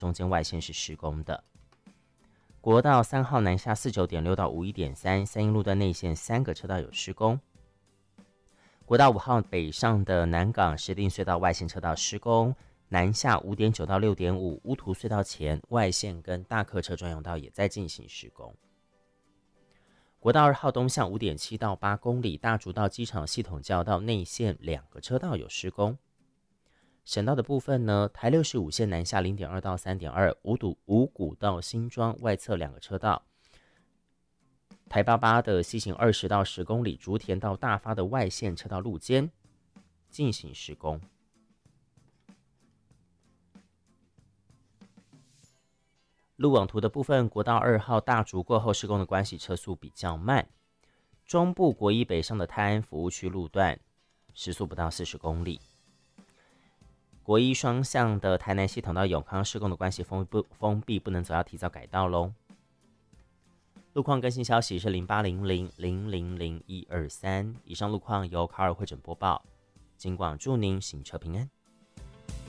中间外线是施工的。国道3号南下49.6到51.3，三鶯路段内线3个车道有施工。国道5号北上的南港石碇隧道外线车道施工，南下5.9到6.5，乌涂隧道前外线跟大客车专用道也在进行施工。国道2号东向5.7到8公里，大竹道机场系统交道内线2个车道有施工。省道的部分呢，台65线南下0.2到3.2，五股到新庄外侧2个车道。台88的西行20到10公里，竹田到大发的外线车道路肩进行施工。路网图的部分，国道2号大竹过后施工的关系车速比较慢。中部国一北上的泰安服务区路段时速不到40公里。国一双向的台南系统到永康施工的关系封闭，不能走，要提早改道喽。路况更新消息是0800000123，以上路况由卡尔会诊播报，警广祝您行车平安。